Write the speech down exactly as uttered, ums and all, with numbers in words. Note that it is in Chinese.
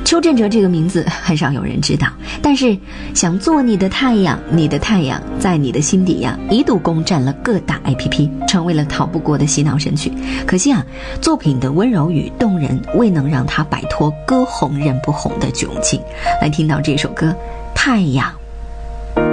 邱振哲这个名字很少有人知道，但是想做你的太阳，你的太阳在你的心底呀，一度攻占了各大 A P P， 成为了逃不过的洗脑神曲。可惜啊，作品的温柔与动人未能让他摆脱歌红人不红的窘境。来听到这首歌《太阳》。